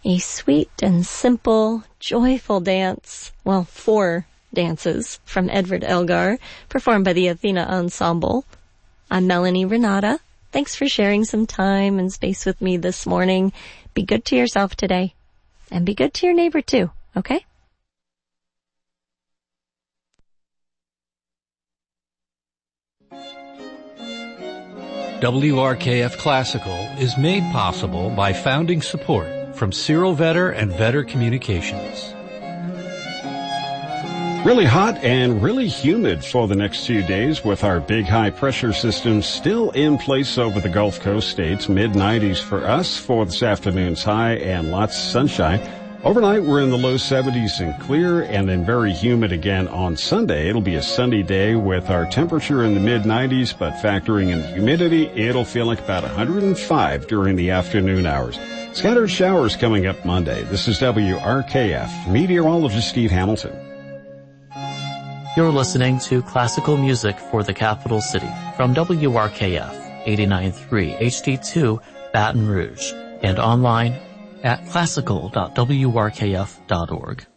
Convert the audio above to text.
A sweet and simple, joyful dance, well, 4 dances from Edward Elgar, performed by the Athena Ensemble. I'm Melanie Renata. Thanks for sharing some time and space with me this morning. Be good to yourself today, and be good to your neighbor too, okay? WRKF Classical is made possible by founding support from Cyril Vetter and Vetter Communications. Really hot and really humid for the next few days with our big high pressure system still in place over the Gulf Coast states. Mid-90s for us for this afternoon's high and lots of sunshine. Overnight, we're in the low 70s and clear, and then very humid again on Sunday. It'll be a sunny day with our temperature in the mid-90s, but factoring in the humidity, it'll feel like about 105 during the afternoon hours. Scattered showers coming up Monday. This is WRKF. Meteorologist Steve Hamilton. You're listening to classical music for the capital city from WRKF 89.3 HD2 Baton Rouge and online at classical.wrkf.org.